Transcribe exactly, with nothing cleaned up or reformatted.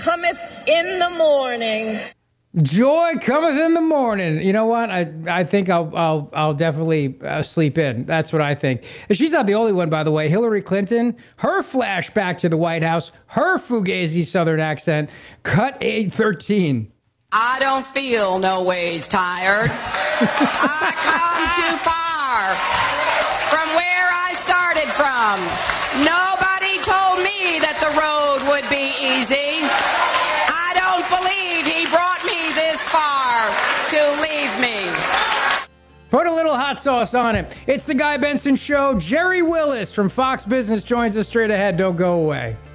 cometh in the morning. Joy cometh in the morning. You know what? I I think I'll I'll I'll definitely uh, sleep in. That's what I think. And she's not the only one, by the way. Hillary Clinton, her flashback to the White House, her fugazi Southern accent, cut eight thirteen. I don't feel no ways tired. I come too far from where I started from. Nobody told me that the road would be easy. I don't believe he brought me this far to leave me. Put a little hot sauce on it. It's the Guy Benson Show. Jerry Willis from Fox Business joins us straight ahead. Don't go away.